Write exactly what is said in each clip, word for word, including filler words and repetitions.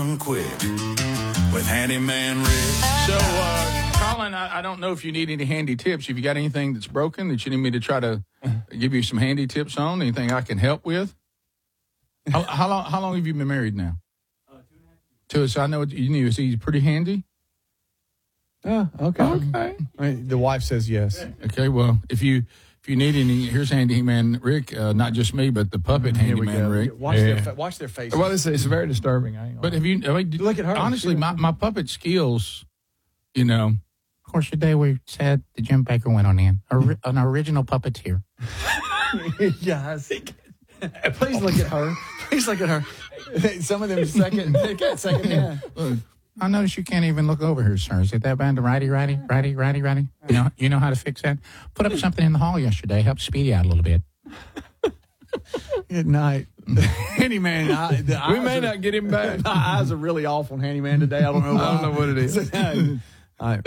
Quick with Handyman Rick. So, uh, Colin, I, I don't know if you need any handy tips. Have you got anything that's broken that you need me to try to give you some handy tips on? Anything I can help with? How, how long? How long have you been married now? Uh, two and a half years. Two. So I know you knew. Is he pretty handy? Yeah. Okay. Okay. I mean, the wife says yes. Okay. Well, if you. If you need any, here's Handyman Rick. Uh, not just me, but the puppet Here we Handyman go. Rick. Watch, Yeah. their, fa- watch their faces. Well, it's, it's very disturbing. I ain't gonna But have you? I mean, Look at her. Honestly, She- my, my puppet skills, you know. Of course, today we said the Jim Baker went on in. Or, an original puppeteer. Yes. Please look at her. Please look at her. Some of them second, they got second hand. Look, I notice you can't even look over here, sir. Is it that bad? The righty, righty, righty, righty, righty? You know, you know how to fix that? Put up something in the hall yesterday. Help Speedy out a little bit. Good night. Handyman, I, the We eyes may are, not get him back. my eyes are really off on Handyman today. I don't know why. I don't know what it is. All right.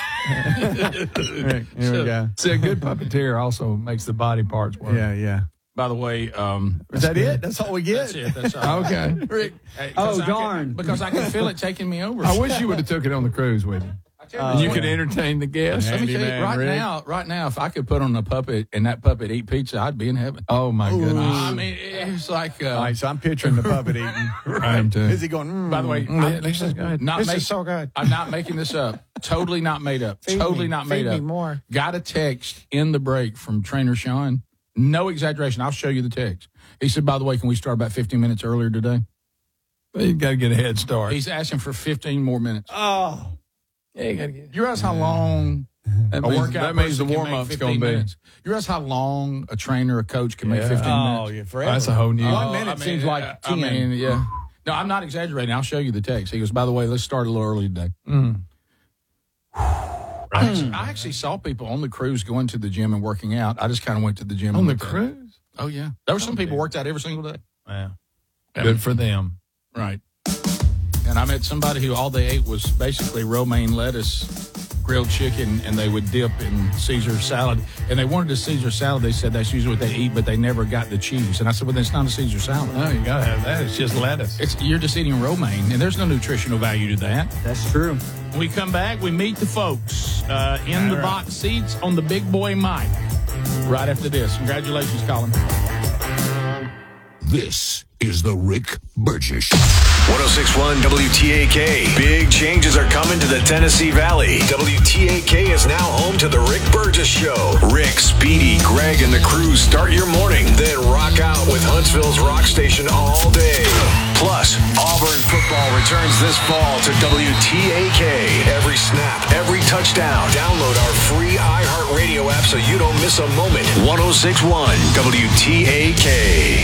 Rick, here we go. See, a good puppeteer also makes the body parts work. Yeah, yeah. By the way, um, Is that it? That's all we get? that's it. That's all. Okay. Rick. Hey, 'cause Oh, I can- darn. because I can feel it taking me over. I wish you would have took it on the cruise with you. Uh, you could entertain the guests. Let me tell you, Handyman right Rick. now, right now, if I could put on a puppet and that puppet eat pizza, I'd be in heaven. Oh, my goodness. I mean, it's like, uh, All right, so I'm picturing the puppet eating. I am too. Is he going, mm, by the way, Mm, I, this is good. not This make- is so good. I'm not making this up. Totally not made up. totally me. not made Feed up. me more. Got a text in the break from Trainer Sean. No exaggeration. I'll show you the text. He said, by the way, can we start about fifteen minutes earlier today? You got to get a head start. He's asking for fifteen more minutes. oh. Yeah, you got to get. You realize how long That a means, workout that means the person can warm up's make going fifteen to be. minutes? You realize how long a trainer, a coach can make Yeah. fifteen Oh, minutes? yeah, forever. That's a whole new. One Oh, minute I mean, seems like uh, ten. I mean, yeah. No, I'm not exaggerating. I'll show you the text. He goes, by the way, let's start a little early today. Mm. I, actually, I actually saw people on the cruise going to the gym and working out. I just kind of went to the gym. On and the looked at it. cruise? Oh, yeah. There were some people worked out every single day. Yeah. Good for them. Right. And I met somebody who all they ate was basically romaine lettuce, grilled chicken, and they would dip in Caesar salad. And they wanted a Caesar salad. They said that's usually what they eat, but they never got the cheese. And I said, well, that's not a Caesar salad. No, you got to have that. It's just lettuce. It's, you're just eating romaine, and there's no nutritional value to that. That's true. When we come back, we meet the folks uh, in All the right. box seats on the big boy mic. Right after this. Congratulations, Colin. This is the Rick Burgess. one oh six point one W T A K. Big changes are coming to the Tennessee Valley. W T A K is now home to the Rick Burgess Show. Rick, Speedy, Greg, and the crew start your morning, then rock out with Huntsville's rock station all day. Plus, Auburn football returns this fall to W T A K. Every snap, every touchdown. Download our free iHeartRadio app so you don't miss a moment. one oh six point one W T A K.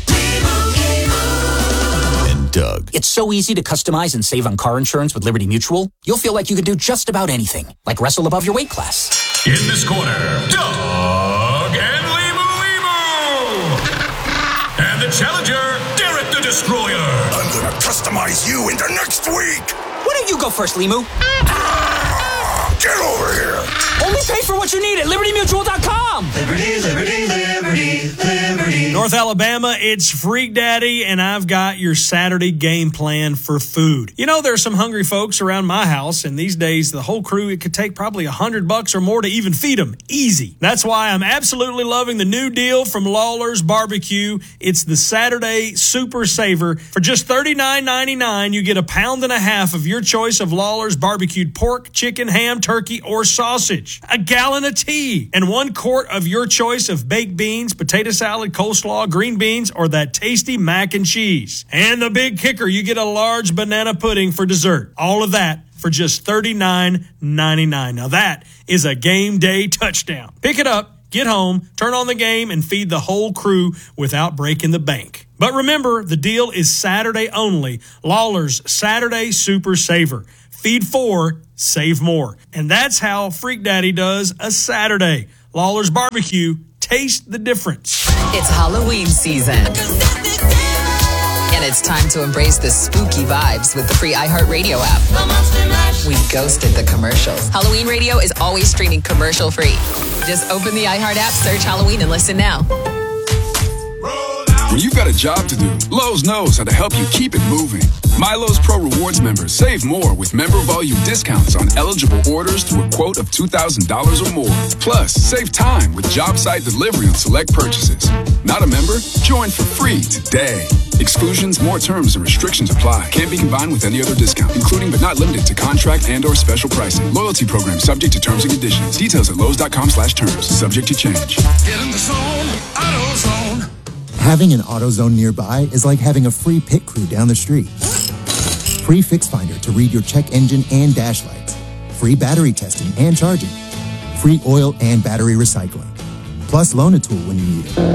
And Doug. It's so easy to customize and save on car insurance with Liberty Mutual. You'll feel like you could do just about anything, like wrestle above your weight class. In this corner, Doug and Limu Limu. And the challenger, Derek the Destroyer. I'm going to customize you into next week. Why don't you go first, Limu? Get over here. Only pay for what you need at Liberty Mutual dot com. Liberty, Liberty, Liberty, Liberty. North Alabama, it's Freak Daddy, and I've got your Saturday game plan for food. You know, there's some hungry folks around my house, and these days, the whole crew, it could take probably a hundred bucks or more to even feed them. Easy. That's why I'm absolutely loving the new deal from Lawler's Barbecue. It's the Saturday Super Saver. For just thirty-nine ninety-nine, you get a pound and a half of your choice of Lawler's barbecued pork, chicken, ham, turkey, or sausage, a gallon of tea, and one quart of your choice of baked beans, potato salad, coleslaw, green beans, or that tasty mac and cheese. And the big kicker, you get a large banana pudding for dessert. All of that for just thirty-nine ninety-nine. Now that is a game day touchdown. Pick it up, get home, turn on the game, and feed the whole crew without breaking the bank. But remember, the deal is Saturday only. Lawler's Saturday Super Saver. Feed four, save more. And that's how Freak Daddy does a Saturday. Lawler's Barbecue, taste the difference. It's Halloween season. And it's time to embrace the spooky vibes with the free iHeartRadio app. We ghosted the commercials. Halloween Radio is always streaming commercial free. Just open the iHeart app, search Halloween, and listen now. When you've got a job to do, Lowe's knows how to help you keep it moving. Milo's Pro Rewards members save more with member volume discounts on eligible orders through a quote of two thousand dollars or more. Plus, save time with job site delivery on select purchases. Not a member? Join for free today. Exclusions, more terms, and restrictions apply. Can't be combined with any other discount, including but not limited to contract and or special pricing. Loyalty program subject to terms and conditions. Details at Lowe's.com slash terms. Subject to change. Get in the zone, AutoZone. Having an AutoZone nearby is like having a free pit crew down the street. Free Fix Finder to read your check engine and dash lights. Free battery testing and charging. Free oil and battery recycling. Plus loan a tool when you need it.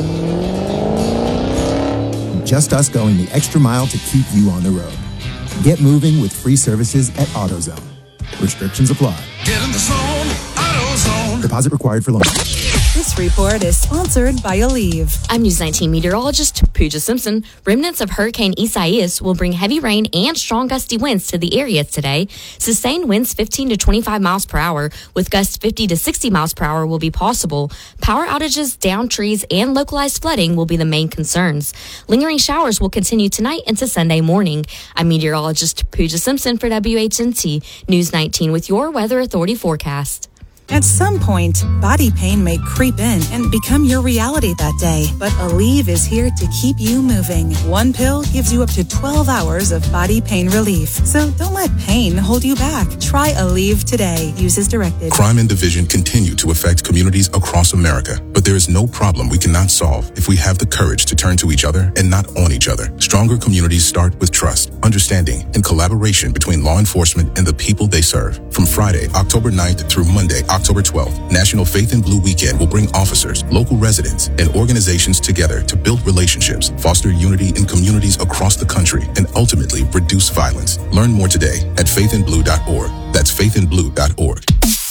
Just us going the extra mile to keep you on the road. Get moving with free services at AutoZone. Restrictions apply. Get in the zone, AutoZone. Deposit required for loan. This report is sponsored by Aleve. I'm News nineteen meteorologist Pooja Simpson. Remnants of Hurricane Isaias will bring heavy rain and strong gusty winds to the area today. Sustained winds fifteen to twenty-five miles per hour with gusts fifty to sixty miles per hour will be possible. Power outages, downed trees, and localized flooding will be the main concerns. Lingering showers will continue tonight into Sunday morning. I'm meteorologist Pooja Simpson for W H N T News nineteen with your Weather Authority forecast. At some point, body pain may creep in and become your reality that day. But Aleve is here to keep you moving. One pill gives you up to twelve hours of body pain relief. So don't let pain hold you back. Try Aleve today. Use as directed. Crime and division continue to affect communities across America. But there is no problem we cannot solve if we have the courage to turn to each other and not on each other. Stronger communities start with trust, understanding, and collaboration between law enforcement and the people they serve. From Friday, October ninth through Monday, October twelfth, National Faith in Blue Weekend will bring officers, local residents, and organizations together to build relationships, foster unity in communities across the country, and ultimately reduce violence. Learn more today at faith in blue dot org. That's faith in blue dot org.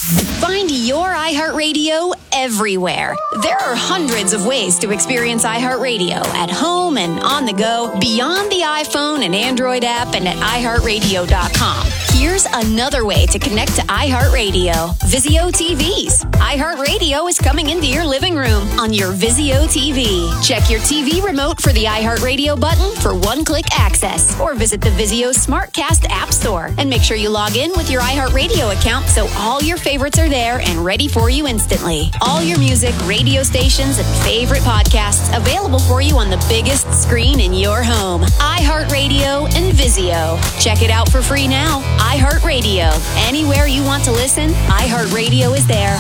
Find your iHeartRadio everywhere. There are hundreds of ways to experience iHeartRadio at home and on the go, beyond the iPhone and Android app and at i heart radio dot com. Here's another way to connect to iHeartRadio. Vizio T Vs. iHeartRadio is coming into your living room on your Vizio T V. Check your T V remote for the iHeartRadio button for one-click access, or visit the Vizio SmartCast app store and make sure you log in with your iHeartRadio account so all your favorites are there and ready for you instantly. All your music, radio stations, and favorite podcasts available for you on the biggest screen in your home. iHeartRadio and Vizio. Check it out for free now. iHeartRadio. Anywhere you want to listen, iHeartRadio is there.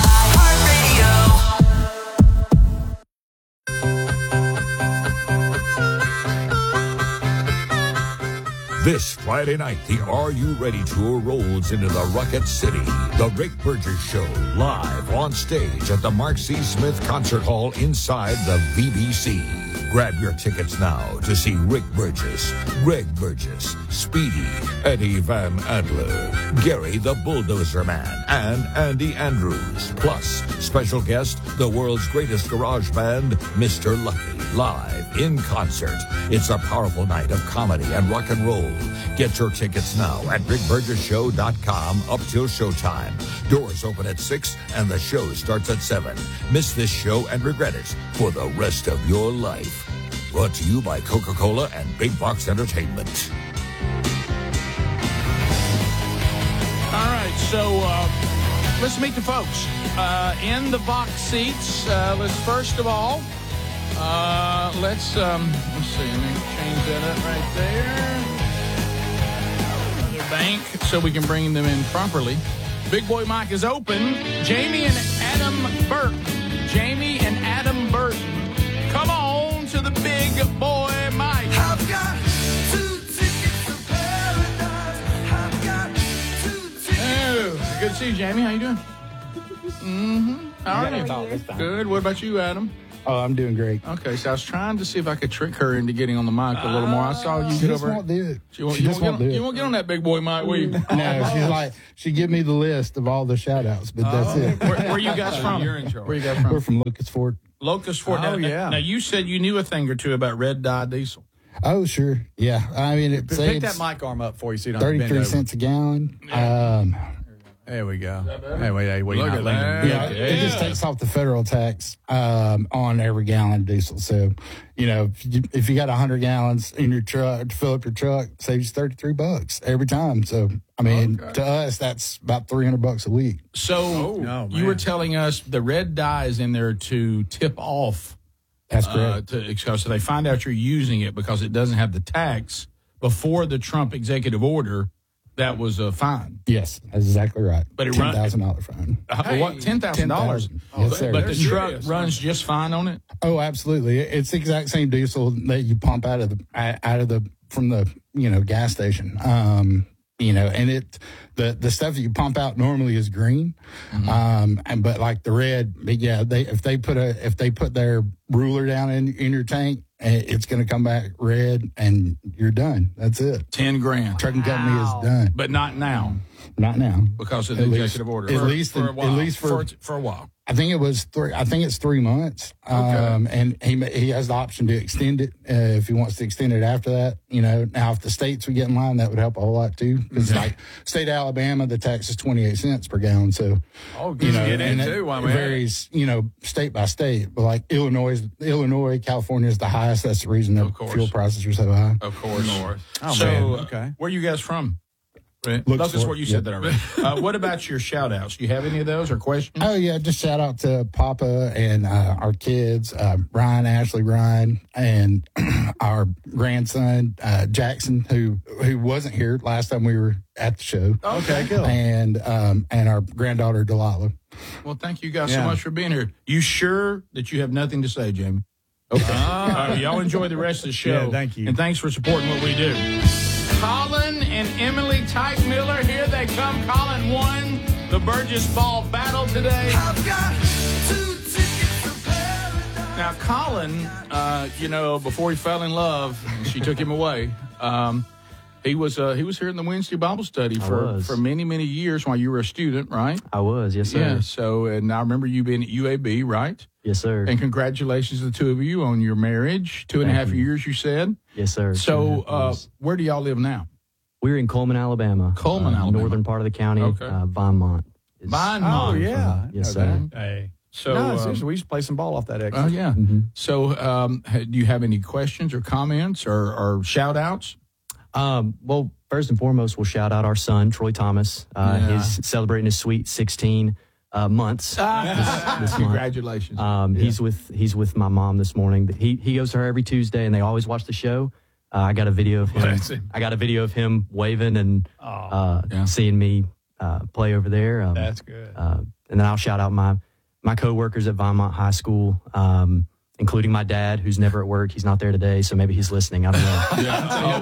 This Friday night, the Are You Ready Tour rolls into the Rocket City. The Rick Burgess Show, live on stage at the Mark C. Smith Concert Hall inside the V B C. Grab your tickets now to see Rick Burgess, Greg Burgess, Speedy, Eddie Van Adler, Gary the Bulldozer Man, and Andy Andrews. Plus, special guest, the world's greatest garage band, Mister Lucky, live in concert. It's a powerful night of comedy and rock and roll. Get your tickets now at rick burgess show dot com up till showtime. Doors open at six and the show starts at seven. Miss this show and regret it for the rest of your life. Brought to you by Coca-Cola and Big Box Entertainment. All right, so uh, let's meet the folks uh, in the box seats. Uh, let's first of all, uh, let's um, let's see. Let me change that up right there. Another bank, so we can bring them in properly. Big Boy Mike is open. Jamie and Adam Burton. Jamie and Adam Burton. Come on to the Big Boy Mike. I've got two tickets to paradise. I've got two tickets. Oh, good to see you, Jamie. How you doing? Mm-hmm. How are you? Good. What about you, Adam? Oh, I'm doing great. Okay, so I was trying to see if I could trick her into getting on the mic a little more. I saw you she get just over. Won't do it. She, won't, she you just won't won't get on, do it. You won't get on that Big Boy mic, will you? No, she's like, she give me the list of all the shout outs, but that's oh, it. Where, where you guys from? You're in charge. Where you guys from? We're from Locust Fort. Locust Fort. Oh, now, yeah. Now, you said you knew a thing or two about red dye diesel. Oh, sure. Yeah. I mean, it Pick saves that mic arm up for you so you don't have to bend thirty-three over. cents a gallon. Yeah. Um, There we go. Hey, wait, hey, wait, Look not at leaning. that. Yeah, Yeah. it just takes off the federal tax um, on every gallon of diesel. So, you know, if you, if you got one hundred gallons in your truck to fill up your truck, it saves you thirty-three bucks every time. So, I mean, Okay. to us, that's about three hundred bucks a week. So Oh, you were telling us the red dye is in there to tip off. That's Uh, correct. to, so they find out you're using it because it doesn't have the tax. Before the Trump executive order, that was a fine. Yes, that's exactly right. But it ten run- thousand dollars fine. Uh, what, ten thousand dollars? Yes, sir. But the truck runs just fine on it? Oh, absolutely. It's the exact same diesel that you pump out of the out of the from the you know gas station. Um, you know, and it the the stuff that you pump out normally is green, Mm-hmm. um, and but like the red, yeah, they if they put a if they put their ruler down in in your tank, eh, it's going to come back red, and you're done. That's it. Ten grand. Trucking company is done. But not now. Not now Because of the At least- executive order. At For- least for a at while. least for For, for a while. I think it was three. I think it's three months. Um, and he ma- he has the option to extend it uh, if he wants to extend it after that. You know, now if the states would get in line, that would help a whole lot too. Because like state of Alabama, the tax is twenty eight cents per gallon. So Oh, good you to know, get and into it while we're at it. varies. You know, state by state. But like Illinois, Illinois, California is the highest. That's the reason the course. fuel prices are so high. Of course. Oh, so, man. uh, Okay. where are you guys from? Right. Look Locust, for what you it. said Yep. that already. Uh, what about your shout outs? Do you have any of those or questions? Oh yeah, just shout out to Papa and uh, our kids, uh, Ryan, Ashley, Ryan, and our grandson uh, Jackson, who who wasn't here last time we were at the show. Okay, cool. And um, and our granddaughter Delilah. Well, thank you guys so Yeah. much for being here. You sure that you have nothing to say, Jamie? Okay. All right, y'all enjoy the rest of the show. Yeah, thank you. And thanks for supporting what we do. Colin and Emily Tyke Miller, here they come. Colin won the Burgess Ball battle today. Now, Colin, uh, you know, before he fell in love, she took him away. Um, he was uh, he was here in the Wednesday Bible study I for, was. for many, many years while you were a student, right? I was, yes, sir. Yeah. So, and I remember you being at U A B, right? Yes, sir. And congratulations to the two of you on your marriage. Two and a Thank half you. years, you said. Yes, sir. Two and a So, half uh, years. where do y'all live now? We're in Coleman, Alabama. Coleman, uh, Alabama. Northern part of the county. Okay. Uh, Vinemont. is- Vinemont. Oh, yeah. Yes, I know sir. that. Hey. So, no, um, seriously, we used to play some ball off that exit. oh yeah. Mm-hmm. So, um, ha- do you have any questions or comments or, or shout outs? Um, well, first and foremost, we'll shout out our son, Troy Thomas. Uh, Yeah. He's celebrating his sweet sixteen uh, months this, this month. Congratulations. Um, He's with he's with my mom this morning. He he goes to her every Tuesday, and they always watch the show. Uh, I got a video of him. That's it. I got a video of him waving and uh, Yeah. seeing me uh, play over there. Um, That's good. Uh, and then I'll shout out my my coworkers at Vinemont High School, um, including my dad, who's never at work. He's not there today, so maybe he's listening. I don't know. Oh,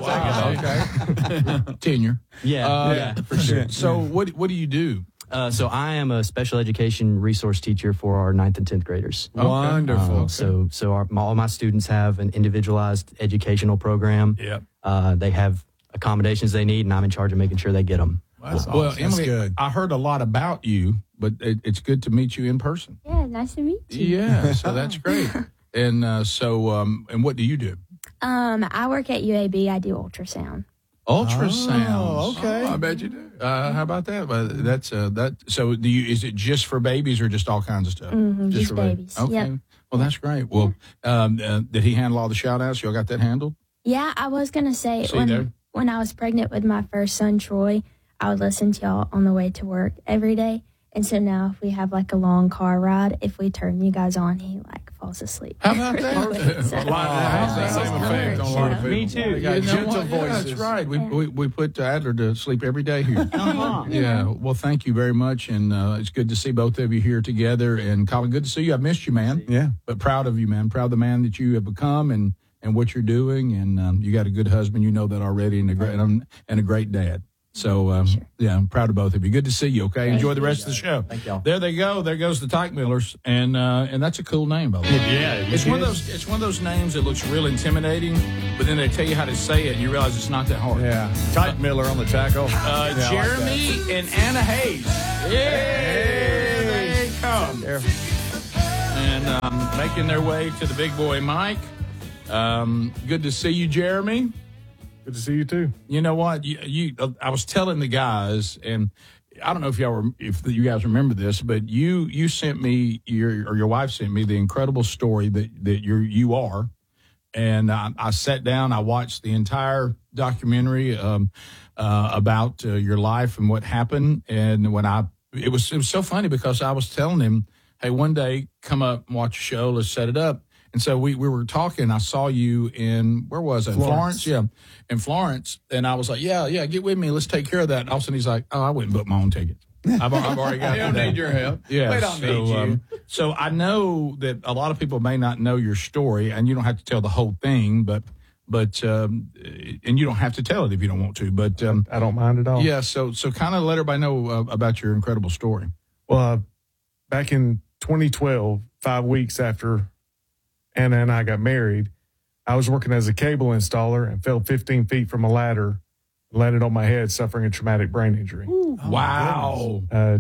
wow. Okay. Tenure. Yeah, Uh, yeah, for sure. So, what what do you do? Uh, so I am a special education resource teacher for our ninth and tenth graders. Wonderful. Um, So, so our, my, all my students have an individualized educational program. Yep. Uh, they have accommodations they need, and I'm in charge of making sure they get them. That's Well, awesome. Emily, good. I heard a lot about you, but it, it's good to meet you in person. Yeah, nice to meet you. Yeah, so that's great. And uh, so, um, and what do you do? Um, I work at U A B. I do ultrasound. Ultrasounds. Oh, okay. Oh, I bet you do. Uh, how about that? Well, that's uh, that. So, do you? Is it just for babies or just all kinds of stuff? Mhm, just for babies. Okay. Yep. Well, that's great. Well, um, uh, did he handle all the shout outs? Y'all got that handled? Yeah, I was gonna say See when there? when I was pregnant with my first son Troy, I would listen to y'all on the way to work every day. And so now, if we have like a long car ride, if we turn you guys on, he like falls asleep. How about really that? quick. So- A lot of- has that same effect on a lot of people. Me too. You got know gentle what? Yeah, voices. that's right. We, we we put Adler to sleep every day here. Uh-huh. Yeah. Well, thank you very much, and uh, it's good to see both of you here together. And Colin, good to see you. I missed you, man. Yeah. But proud of you, man. Proud of the man that you have become, and and what you're doing. And um, you got a good husband. You know that already, and a great and, and a great dad. So, um, yeah, I'm proud of both of you. Good to see you, okay? Enjoy the rest of the show. Thank y'all. There they go. There goes the Tyke Millers. And uh, and that's a cool name, by the way. Yeah, It's one of those It's one of those names that looks real intimidating, but then they tell you how to say it, and you realize it's not that hard. Yeah. Tyke Miller on the tackle. Uh, Yeah, I like Jeremy and Anna Hayes. Hey, there they come. And um, making their way to the big boy Mike. Um, good to see you, Jeremy. Good to see you too. You know what? You, you, I was telling the guys, and I don't know if y'all were, if you guys remember this, but you you sent me your or your wife sent me the incredible story that that you you are, and I, I sat down, I watched the entire documentary um, uh, about uh, your life and what happened, and when I it was it was so funny because I was telling him, hey, one day come up and watch a show, let's set it up. And so we, we were talking. I saw you in, where was it? Florence. Florence, yeah, in Florence. And I was like, yeah, yeah, get with me. Let's take care of that. And all of a sudden he's like, oh, I wouldn't book my own tickets. I've, I've already got I don't that. need your help. Yeah, We don't so, need you. Um, so I know that a lot of people may not know your story, and you don't have to tell the whole thing, but, but um, and you don't have to tell it if you don't want to. But um, I don't mind at all. Yeah, so so kind of let everybody know uh, about your incredible story. Well, uh, back in twenty twelve, five weeks after Anna and I got married, I was working as a cable installer and fell fifteen feet from a ladder, landed on my head, suffering a traumatic brain injury. Ooh, wow. Uh,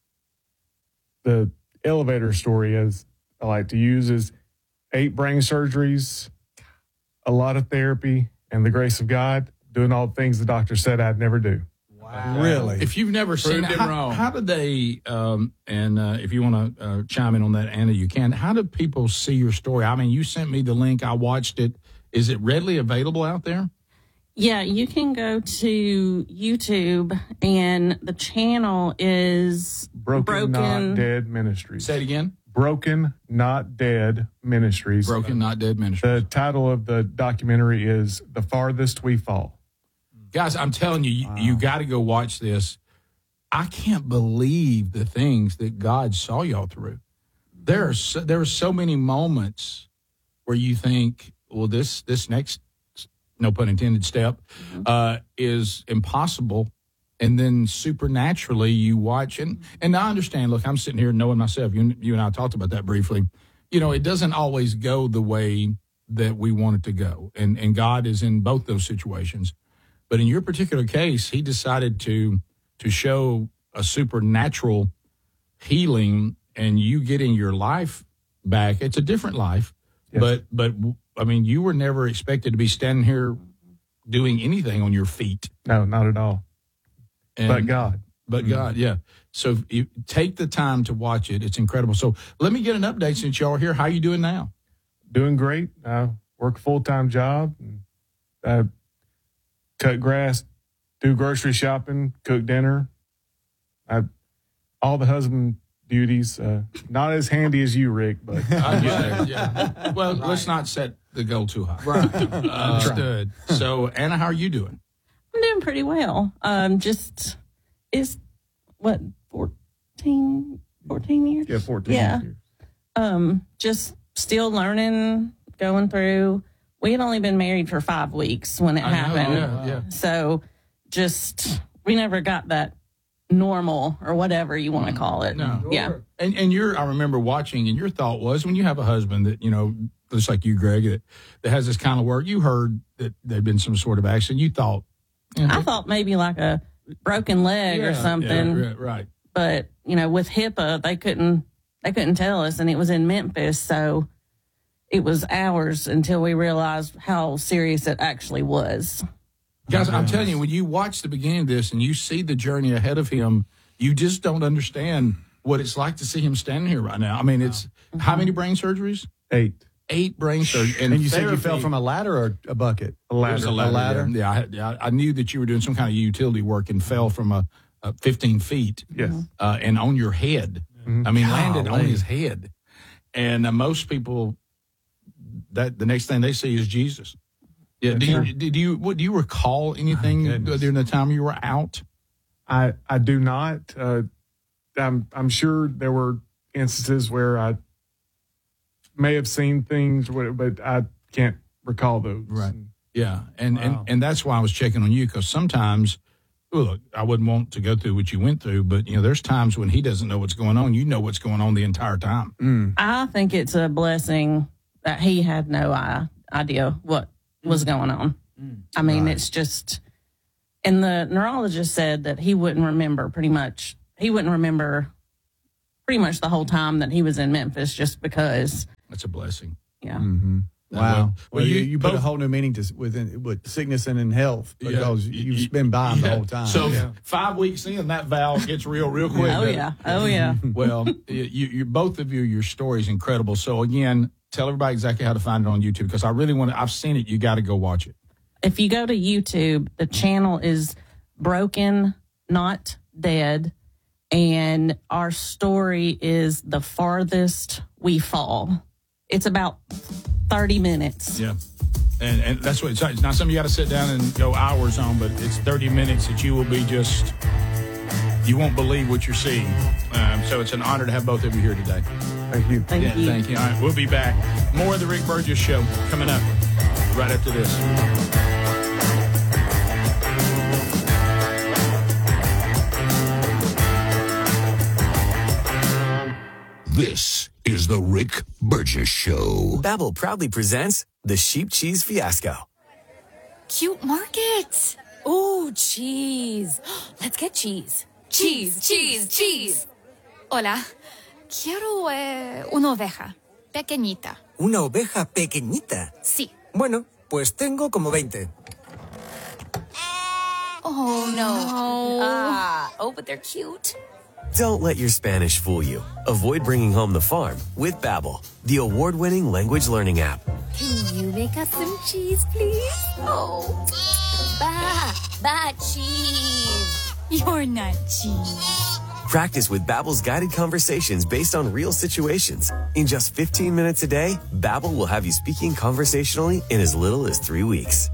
the elevator story, as I like to use, is eight brain surgeries, a lot of therapy, and the grace of God, doing all the things the doctor said I'd never do. Wow. Really? If you've never seen it, Proved him how, wrong. how did they, um, and uh, if you want to uh, chime in on that, Anna, you can. How do people see your story? I mean, you sent me the link. I watched it. Is it readily available out there? Yeah, you can go to YouTube, and the channel is Broken, Broken. Not Dead Ministries. Say it again. Broken Not Dead Ministries. Broken Not Dead Ministries. The title of the documentary is The Farthest We Fall. Guys, I'm telling you, you, Wow. you got to go watch this. I can't believe the things that God saw y'all through. There are so, there are so many moments where you think, well, this this next, no pun intended, step uh, is impossible. And then supernaturally you watch. And, and I understand, look, I'm sitting here knowing myself. You, you and I talked about that briefly. You know, it doesn't always go the way that we want it to go. And, and God is in both those situations. But in your particular case, he decided to to show a supernatural healing and you getting your life back. It's a different life, Yes. but but I mean, you were never expected to be standing here doing anything on your feet. No, not at all. And, But God. But God, yeah. So if you take the time to watch it. It's incredible. So let me get an update since y'all are here. How you doing now? Doing great. I work a full-time job. I cut grass, do grocery shopping, cook dinner. I, all the husband duties. Uh, not as handy as you, Rick, but I get it, yeah. Well, let's not set the goal too high. Right. Understood. So, Anna, how are you doing? I'm doing pretty well. Um, just is what fourteen, fourteen years. yeah, fourteen Yeah. years. Um, just still learning, going through. We had only been married for five weeks when it I know, happened. yeah, yeah. So just we never got that normal or whatever you want to call it. No. Yeah. And and your I remember watching, and your thought was when you have a husband that, you know, just like you, Greg, that, that has this kind of work, you heard that there'd been some sort of accident. You thought, you know, I thought maybe like a broken leg or yeah, something. yeah, right. But, you know, with HIPAA, they couldn't they couldn't tell us, and it was in Memphis, so it was hours until we realized how serious it actually was. Guys, I'm telling you, when you watch the beginning of this and you see the journey ahead of him, you just don't understand what it's like to see him standing here right now. I mean, it's how many brain surgeries? Eight. Eight brain surgeries. And you said you fell from a ladder or a bucket? A It ladder. was a ladder. A ladder? Yeah, yeah, I, had- yeah, I knew that you were doing some kind of utility work and fell from a, a fifteen feet. Yes. Uh, and on your head. I mean, landed on Golly. his head. And uh, most people, that the next thing they see is Jesus. Yeah. Do you, did you what, do you recall anything goodness. during the time you were out? I I do not. Uh, I'm I'm sure there were instances where I may have seen things, but I can't recall those. Right. Yeah, and Wow. and and that's why I was checking on you, because sometimes, well, look, I wouldn't want to go through what you went through, but you know, there's times when he doesn't know what's going on. You know what's going on the entire time. Mm. I think it's a blessing that he had no i- idea what was going on. I mean, it's just, and the neurologist said that he wouldn't remember pretty much, he wouldn't remember pretty much the whole time that he was in Memphis just because. That's a blessing. Yeah. Mm-hmm. Wow. Well, Well, you, you you put both- a whole new meaning to within with sickness and in health Yeah. because you've been by them the Yeah. whole time. So Yeah. five weeks in, that valve gets real, real quick. Oh, doesn't it? yeah. Oh, yeah. Well, you, you both of you, your story is incredible. So again, tell everybody exactly how to find it on YouTube because I really want to. I've seen it. You got to go watch it. If you go to YouTube, the channel is Broken, Not Dead. And our story is The Farthest We Fall. It's about thirty minutes. Yeah. And and that's what it's, it's not something you got to sit down and go hours on, but it's thirty minutes that you will be just, you won't believe what you're seeing. Um, so it's an honor to have both of you here today. Thank you. Thank yeah, you. Thank you. All right, we'll be back. More of the Rick Burgess Show coming up right after this. This is the Rick Burgess Show. Babbel proudly presents the Sheep Cheese Fiasco. Cute markets. Ooh, cheese. Let's get cheese. Cheese, cheese, cheese. Hola. Quiero eh, una oveja. Pequeñita. ¿Una oveja pequeñita? Sí. Bueno, pues tengo como veinte. Oh, no. Ah, oh, but they're cute. Don't let your Spanish fool you. Avoid bringing home the farm with Babbel, the award-winning language learning app. Can you make us some cheese, please? Oh. Ba, ba, cheese. You're not cheese. Practice with Babbel's guided conversations based on real situations. In just fifteen minutes a day, Babbel will have you speaking conversationally in as little as three weeks.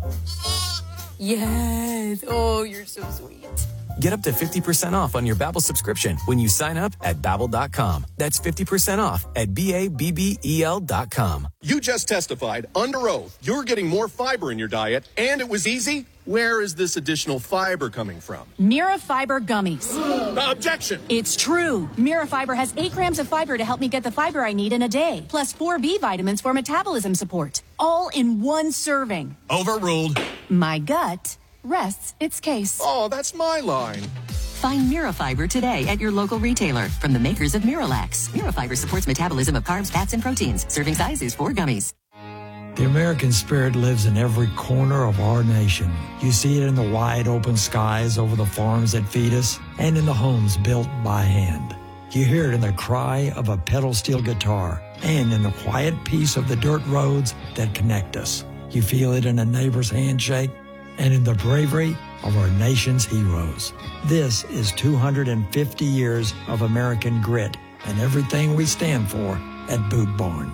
Yes. Oh, you're so sweet. Get up to fifty percent off on your Babbel subscription when you sign up at Babbel dot com. That's fifty percent off at B A B B E L dot com. You just testified under oath you're getting more fiber in your diet, and it was easy. Where is this additional fiber coming from? Mira Fiber Gummies. Uh, objection! It's true. Mira Fiber has eight grams of fiber to help me get the fiber I need in a day, plus four B vitamins for metabolism support, all in one serving. Overruled. My gut rests its case. Oh, that's my line. Find Mirafiber today at your local retailer from the makers of Miralax. Mirafiber supports metabolism of carbs, fats, and proteins. Serving size is four gummies. The American spirit lives in every corner of our nation. You see it in the wide open skies over the farms that feed us and in the homes built by hand. You hear it in the cry of a pedal steel guitar and in the quiet peace of the dirt roads that connect us. You feel it in a neighbor's handshake and in the bravery of our nation's heroes. This is two hundred fifty years of American grit and everything we stand for at Boot Barn.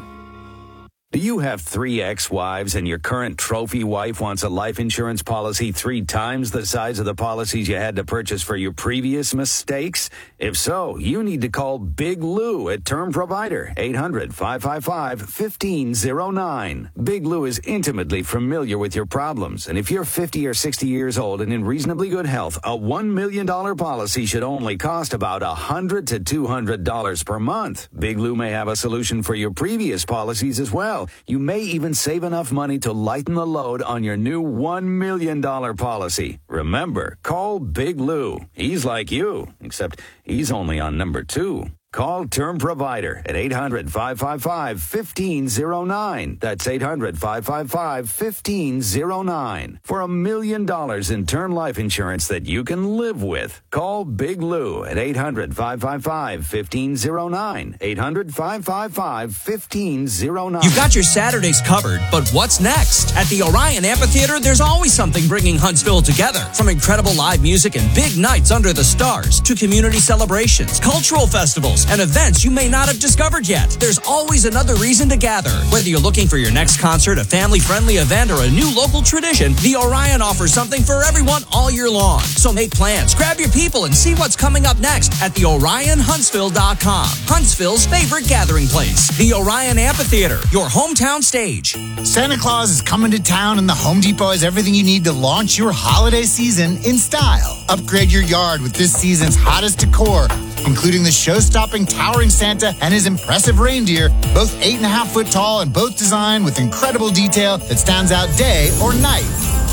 Do you have three ex-wives and your current trophy wife wants a life insurance policy three times the size of the policies you had to purchase for your previous mistakes? If so, you need to call Big Lou at Term Provider, eight hundred, five five five, one five zero nine. Big Lou is intimately familiar with your problems, and if you're fifty or sixty years old and in reasonably good health, a one million dollars policy should only cost about one hundred to two hundred dollars per month. Big Lou may have a solution for your previous policies as well. You may even save enough money to lighten the load on your new one million dollars policy. Remember, call Big Lou. He's like you, except he's only on number two. Call Term Provider at eight hundred, five five five, one five zero nine. That's eight hundred, five five five, one five zero nine. For a million dollars in term life insurance that you can live with. Call Big Lou at eight hundred, five five five, one five zero nine. eight hundred, five five five, one five zero nine. You've got your Saturdays covered, but what's next? At the Orion Amphitheater, there's always something bringing Huntsville together. From incredible live music and big nights under the stars to community celebrations, cultural festivals, and events you may not have discovered yet. There's always another reason to gather. Whether you're looking for your next concert, a family-friendly event, or a new local tradition, the Orion offers something for everyone all year long. So make plans, grab your people, and see what's coming up next at the orion huntsville dot com. Huntsville's favorite gathering place. The Orion Amphitheater, your hometown stage. Santa Claus is coming to town, and the Home Depot has everything you need to launch your holiday season in style. Upgrade your yard with this season's hottest decor, including the show-stopping towering Santa and his impressive reindeer, both eight and a half foot tall and both designed with incredible detail that stands out day or night.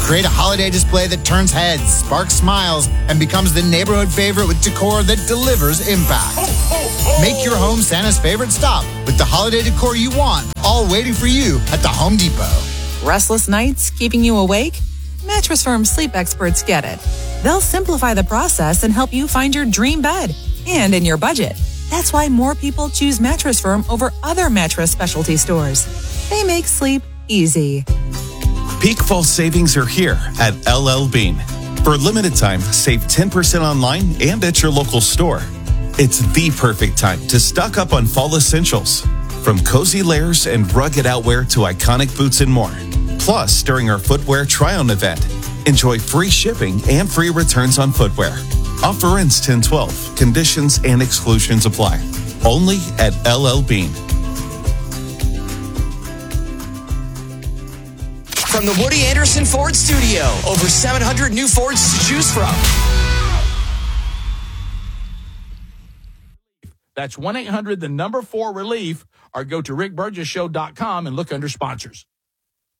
Create a holiday display that turns heads, sparks smiles, and becomes the neighborhood favorite with decor that delivers impact. Make your home Santa's favorite stop with the holiday decor you want, all waiting for you at the Home Depot. Restless nights keeping you awake? Mattress Firm sleep experts get it. They'll simplify the process and help you find your dream bed and in your budget. That's why more people choose Mattress Firm over other mattress specialty stores. They make sleep easy. Peak fall savings are here at L L Bean. For a limited time, save ten percent online and at your local store. It's the perfect time to stock up on fall essentials, from cozy layers and rugged outwear to iconic boots and more. Plus, during our footwear try-on event, enjoy free shipping and free returns on footwear. Offer ends ten twelve. Conditions and exclusions apply. Only at L L Bean. From the Woody Anderson Ford Studio, over seven hundred new Fords to choose from. That's one eight hundred, the number four relief, or go to rick burgess show dot com and look under sponsors.